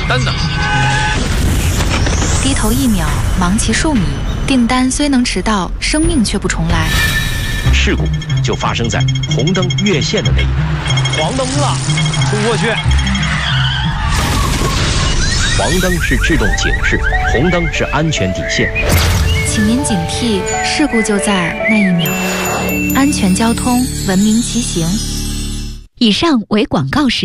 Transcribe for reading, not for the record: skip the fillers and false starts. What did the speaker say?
单呢？ 低头1秒，忙骑数米，订单虽能迟到，生命却不重来。 事故就发生在红灯越线的那一秒。 黄灯了，冲过去。 黄灯是制动警示，红灯是安全底线。 请您警惕，事故就在那一秒。安全交通，文明骑行。 以上为广告时。